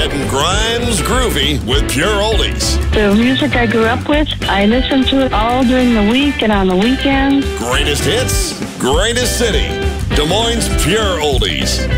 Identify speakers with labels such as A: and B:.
A: Getting Grimes groovy with Pure Oldies.
B: The music I grew up with, I listen to it all during the week and on the weekends.
A: Greatest hits, greatest city. Des Moines Pure Oldies.